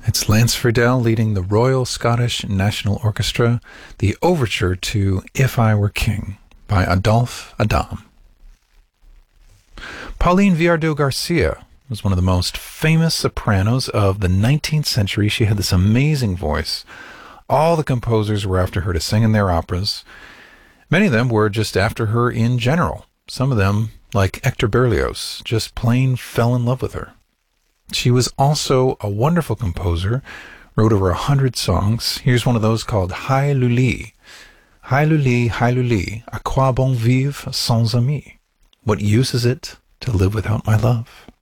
It's Lance Friedel leading the Royal Scottish National Orchestra, the overture to If I Were King by Adolphe Adam. Pauline Viardot-Garcia was one of the most famous sopranos of the 19th century. She had this amazing voice. All the composers were after her to sing in their operas. Many of them were just after her in general. Some of them, like Hector Berlioz, just plain fell in love with her. She was also a wonderful composer, wrote over 100 songs. Here's one of those called Hi Luli. Hi Luli, à quoi bon vivre sans amis? What use is it to live without my love?